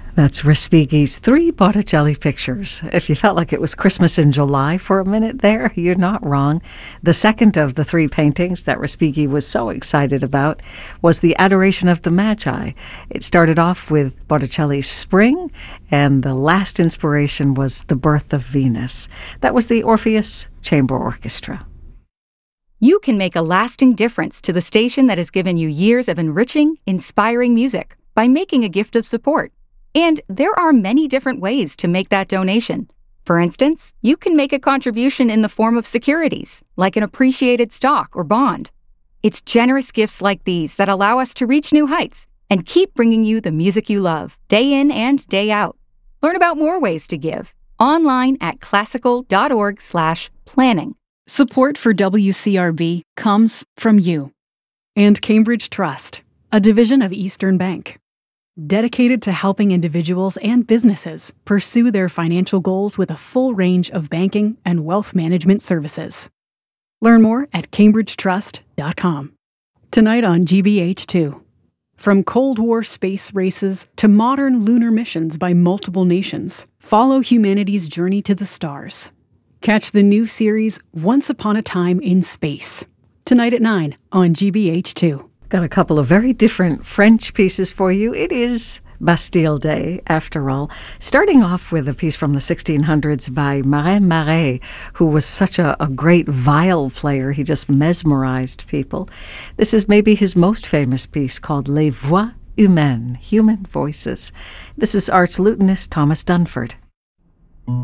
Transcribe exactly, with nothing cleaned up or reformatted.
That's Respighi's three Botticelli pictures. If you felt like it was Christmas in July for a minute there, you're not wrong. The second of the three paintings that Respighi was so excited about was the Adoration of the Magi. It started off with Botticelli's Spring, and the last inspiration was The Birth of Venus. That was the Orpheus Chamber Orchestra. You can make a lasting difference to the station that has given you years of enriching, inspiring music by making a gift of support. And there are many different ways to make that donation. For instance, you can make a contribution in the form of securities, like an appreciated stock or bond. It's generous gifts like these that allow us to reach new heights and keep bringing you the music you love, day in and day out. Learn about more ways to give online at classical.org slash planning. Support for W C R B comes from you and Cambridge Trust, a division of Eastern Bank, dedicated to helping individuals and businesses pursue their financial goals with a full range of banking and wealth management services. Learn more at cambridge trust dot com. Tonight on G B H two. From Cold War space races to modern lunar missions by multiple nations, follow humanity's journey to the stars. Catch the new series Once Upon a Time in Space, tonight at nine on G B H two. Got a couple of very different French pieces for you. It is Bastille Day, after all. Starting off with a piece from the sixteen hundreds by Marin Marais, who was such a, a great viol player. He just mesmerized people. This is maybe his most famous piece, called Les Voix Humaines, Human Voices. This is arch lutenist Thomas Dunford.